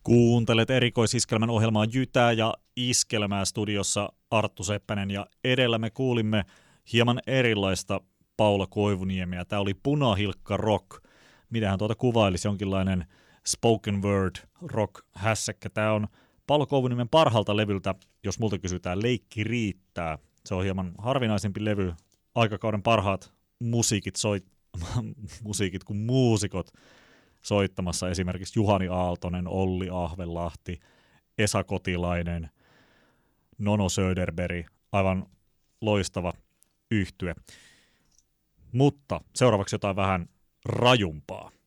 Kuuntelet erikoisiskelmän ohjelmaa Jytää ja Iskelmää, studiossa Arttu Seppänen, ja edellä me kuulimme hieman erilaista Paula Koivuniemeä. Tämä oli punahilkka rock. Mitähän tuota kuvailisi, jonkinlainen spoken word rock hässäkkä. Tämä on Paula Koivuniemen parhaalta levyltä, jos multa kysytään, Leikki riittää. Se on hieman harvinaisempi levy. Aikakauden parhaat musiikit kuin muusikot soittamassa, esimerkiksi Juhani Aaltonen, Olli Ahvenlahti, Esa Kotilainen, Nono Söderberg, aivan loistava yhtye. Mutta seuraavaksi jotain vähän rajumpaa.